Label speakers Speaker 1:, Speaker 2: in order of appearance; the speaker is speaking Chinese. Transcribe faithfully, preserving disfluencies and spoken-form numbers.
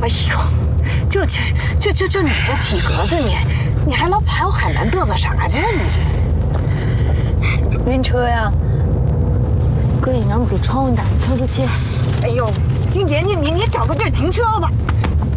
Speaker 1: 哎呦，就就就就就你这体格子，你你还老跑海南嘚瑟啥去啊？你这
Speaker 2: 晕车呀？哥，你让我给窗户打个透气器。
Speaker 1: 哎呦，金姐，你你你找个地儿停车吧。